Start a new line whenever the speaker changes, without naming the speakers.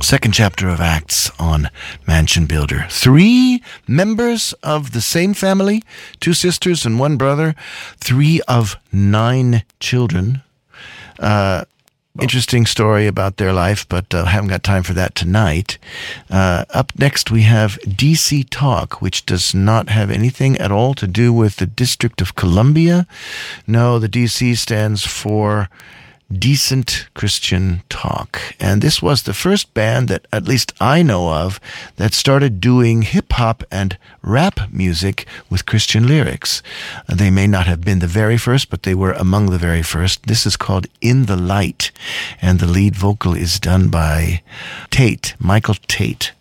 Second chapter of Acts on Mansion Builder. 3 members of the same family, 2 sisters and 1 brother, 3 of 9 children. Interesting story about their life, but I haven't got time for that tonight. Up next, we have DC Talk, which does not have anything at all to do with the District of Columbia. No, the DC stands for Decent Christian Talk. And this was the first band that at least I know of that started doing hip-hop and rap music with Christian lyrics. They may not have been the very first, but they were among the very first. This is called In the Light, and the lead vocal is done by Michael Tate.